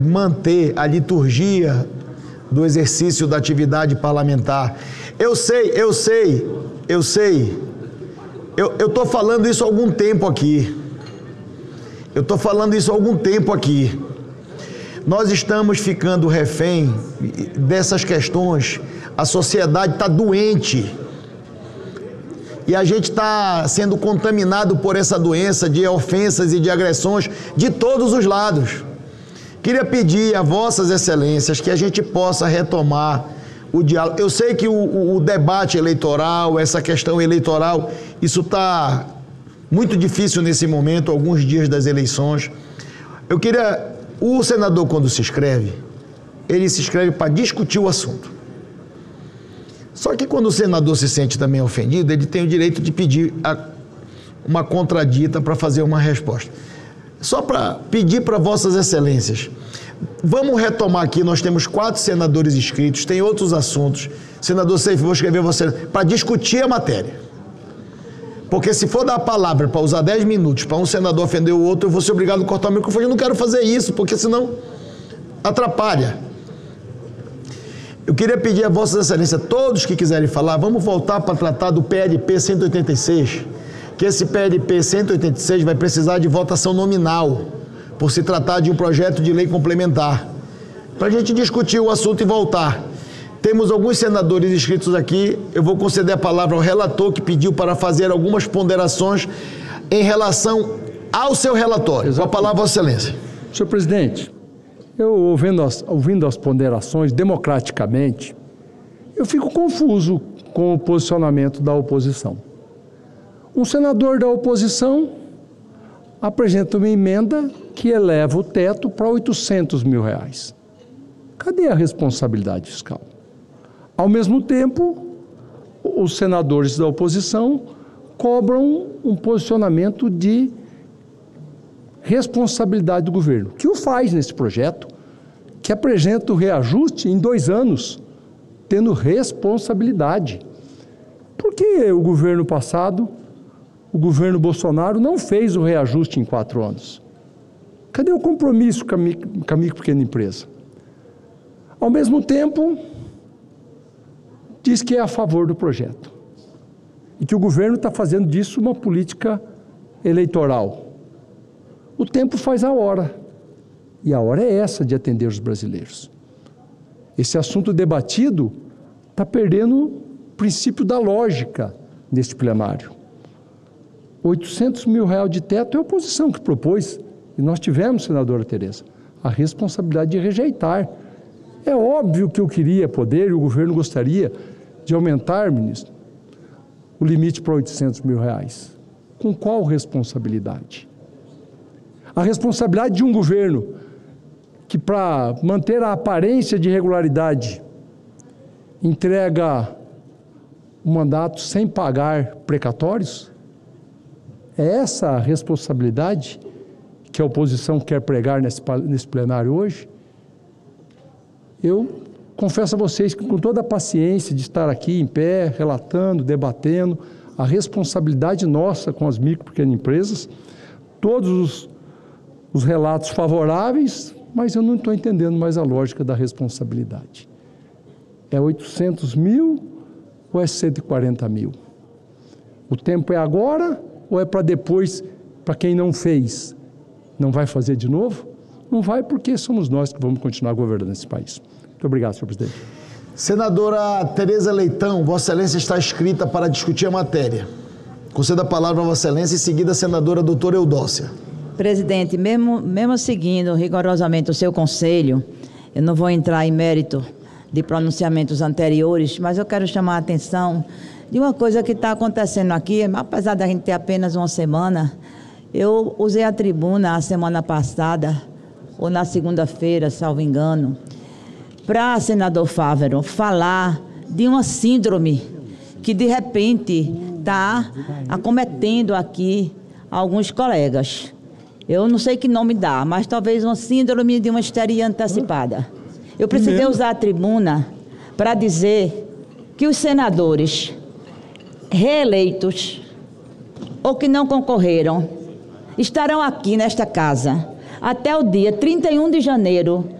manter a liturgia do exercício da atividade parlamentar. Eu estou falando isso há algum tempo aqui. Nós estamos ficando refém dessas questões. A sociedade está doente. E a gente está sendo contaminado por essa doença de ofensas e de agressões de todos os lados. Queria pedir a vossas excelências que a gente possa retomar o diálogo. Eu sei que o debate eleitoral, essa questão eleitoral, isso está muito difícil nesse momento, alguns dias das eleições. O senador, quando se inscreve, ele se inscreve para discutir o assunto. Só que quando o senador se sente também ofendido, ele tem o direito de pedir uma contradita para fazer uma resposta. Só para pedir para vossas excelências, vamos retomar aqui, nós temos 4 senadores inscritos, tem outros assuntos. Senador Seif, vou escrever você para discutir a matéria. Porque se for dar a palavra para usar 10 minutos para um senador ofender o outro, eu vou ser obrigado a cortar o microfone. Eu não quero fazer isso, porque senão atrapalha. Eu queria pedir a vossas excelências, todos que quiserem falar, vamos voltar para tratar do PLP 186, que esse PLP 186 vai precisar de votação nominal, por se tratar de um projeto de lei complementar, para a gente discutir o assunto e voltar. Temos alguns senadores inscritos aqui, eu vou conceder a palavra ao relator que pediu para fazer algumas ponderações em relação ao seu relatório. Exato. Com a palavra, vossa excelência. Senhor presidente, eu ouvindo as ponderações democraticamente, eu fico confuso com o posicionamento da oposição. Um senador da oposição apresenta uma emenda que eleva o teto para R$800 mil. Cadê a responsabilidade fiscal? Ao mesmo tempo, os senadores da oposição cobram um posicionamento de responsabilidade do governo, que o faz nesse projeto, que apresenta o reajuste em 2 anos, tendo responsabilidade. Por que o governo passado, o governo Bolsonaro, não fez o reajuste em 4 anos? Cadê o compromisso com a micro e pequena empresa? Ao mesmo tempo, diz que é a favor do projeto e que o governo está fazendo disso uma política eleitoral. O tempo faz a hora, e a hora é essa de atender os brasileiros. Esse assunto debatido está perdendo o princípio da lógica neste plenário. R$800 mil de teto é a oposição que propôs, e nós tivemos, senadora Tereza, a responsabilidade de rejeitar. É óbvio que eu queria poder, e o governo gostaria, de aumentar, ministro, o limite para R$800 mil. Com qual responsabilidade? A responsabilidade de um governo que, para manter a aparência de regularidade, entrega o mandato sem pagar precatórios? É essa a responsabilidade que a oposição quer pregar nesse plenário hoje? Eu confesso a vocês que, com toda a paciência de estar aqui em pé, relatando, debatendo, a responsabilidade nossa com as micro e pequenas empresas, todos os relatos favoráveis, mas eu não estou entendendo mais a lógica da responsabilidade. É 800 mil ou é 140 mil? O tempo é agora ou é para depois, para quem não fez? Não vai fazer de novo? Não vai, porque somos nós que vamos continuar governando esse país. Muito obrigado, senhor presidente. Senadora Tereza Leitão, vossa excelência está inscrita para discutir a matéria. Concedo a palavra a vossa excelência e em seguida a senadora doutora Eudócia. Presidente, mesmo seguindo rigorosamente o seu conselho, eu não vou entrar em mérito de pronunciamentos anteriores, mas eu quero chamar a atenção de uma coisa que está acontecendo aqui, apesar da gente ter apenas uma semana. Eu usei a tribuna a semana passada, ou na segunda-feira, salvo engano, para, senador Fávero, falar de uma síndrome que, de repente, está acometendo aqui alguns colegas. Eu não sei que nome dá, mas talvez uma síndrome de uma histeria antecipada. Eu precisei usar a tribuna para dizer que os senadores reeleitos ou que não concorreram estarão aqui nesta casa até o dia 31 de janeiro